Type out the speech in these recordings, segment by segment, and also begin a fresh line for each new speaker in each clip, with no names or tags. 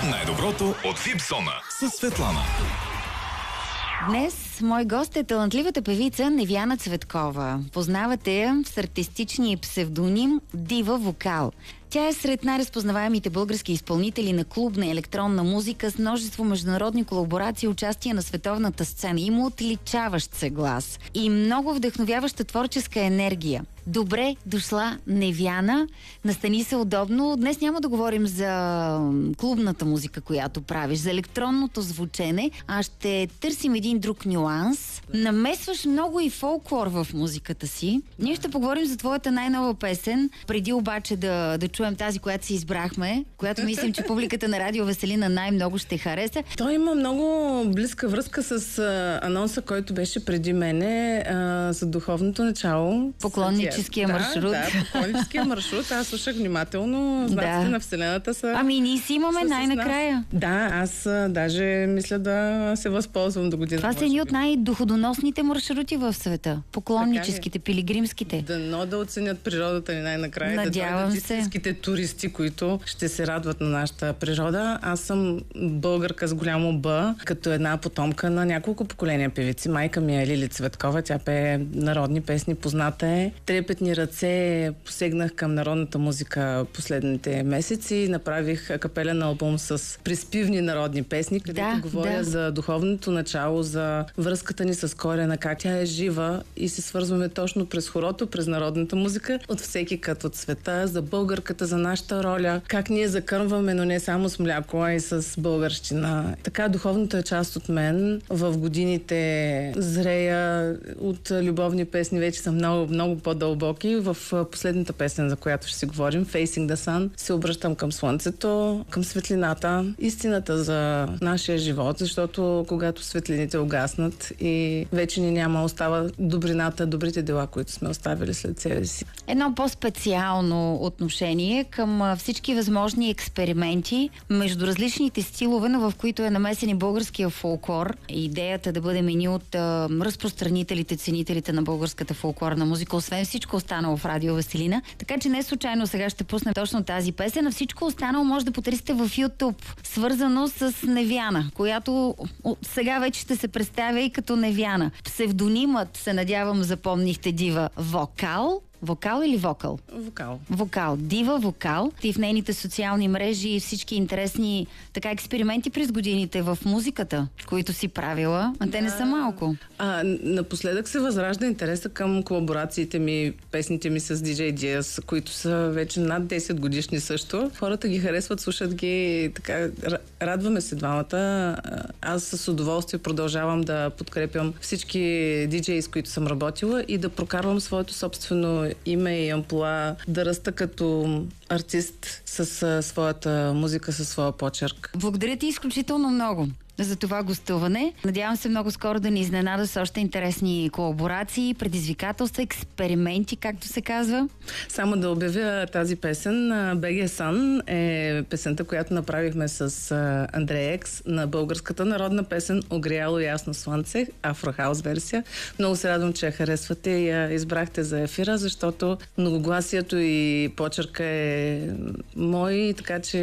Най-доброто от Випсона с Светлана.
Днес мой гост е талантливата певица Невяна Цветкова. Познавате я с артистичния псевдоним Дива Вокал. Тя е сред най-разпознаваемите български изпълнители на клубна и електронна музика с множество международни колаборации и участие на световната сцена. Има отличаващ се глас и много вдъхновяваща творческа енергия. Добре дошла, Невяна. Настани се удобно. Днес няма да говорим за клубната музика, която правиш, за електронното звучене, а ще търсим един друг нюанс. Намесваш много и фолклор в музиката си. Ние ще поговорим за твоята най-нова песен. Преди обаче да чуем тази, която си избрахме, която мислим, че публиката на Радио Веселина най-много ще хареса.
Той има много близка връзка с анонса, който беше преди мене за духовното начало.
Поклонническия маршрут.
Да, поклонническия маршрут. Аз слушах внимателно. Знаците на Вселената са...
Ами ние си имаме най-накрая.
Да, аз даже мисля да се възползвам до година.
Това са едни от най-доходоносните маршрути в света. Поклонническите, пилигримските.
Дано да оценят природата ни най-накрая.
Надявам се.
Туристи, които ще се радват на нашата природа. Аз съм българка с голямо Б, като една потомка на няколко поколения певици. Майка ми е Лили Цветкова, тя пее народни песни, позната е. Трепетни ръце посегнах към народната музика последните месеци. Направих акапелен албум с приспивни народни песни, където говоря за духовното начало, за връзката ни с корена, как тя е жива и се свързваме точно през хорото, през народната музика, от всеки кът от света, за българката, за нашата роля, как ние закърмваме, но не само с мляко, а и с българщина. Така духовната е част от мен. В годините зрея от любовни песни, вече са много, много по-дълбоки. В последната песен, за която ще си говорим, Facing the Sun, се обръщам към слънцето, към светлината, истината за нашия живот, защото когато светлините угаснат и вече ни няма, остава добрината, добрите дела, които сме оставили след себе си.
Едно по-специално отношение към всички възможни експерименти между различните стилове, но в които е намесен и българския фолклор. Идеята да бъдем едни от разпространителите, ценителите на българската фолклорна музика, освен всичко останало в Радио Веселина. Така че не случайно сега ще пуснем точно тази песен, а всичко останало може да потърсите в YouTube, свързано с Невяна, която сега вече ще се представя и като Невяна. Псевдонимът, се надявам, запомнихте, Дива Вокал. Вокал или вокал?
Вокал.
Вокал. Дива Вокал. И в нейните социални мрежи и всички интересни експерименти през годините в музиката, които си правила, а те не са малко.
Напоследък се възражда интереса към колаборациите ми, песните ми с DJ Diaz, които са вече над 10 годишни също. Хората ги харесват, слушат ги, така, радваме се двамата. Аз с удоволствие продължавам да подкрепям всички DJ, с които съм работила и да прокарвам своето собствено име и амплоа, да раста като артист с своята музика, със своя почерк.
Благодаря ти изключително много за това гостуване. Надявам се много скоро да ни изненада с още интересни колаборации, предизвикателства, експерименти, както се казва.
Само да обявя тази песен. BG Sun е песента, която направихме с Андрея Екс на българската народна песен "Огряло ясно слънце", афрохаус версия. Много се радвам, че я харесвате и я избрахте за ефира, защото многогласието и почерка е мой, така че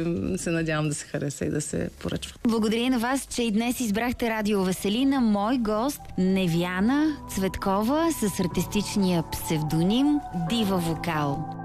се надявам да се хареса и да се поръчва.
Благодаря на вас, че и днес избрахте Радио Веселина. Мой гост Невяна Цветкова с артистичния псевдоним Дива Вокал.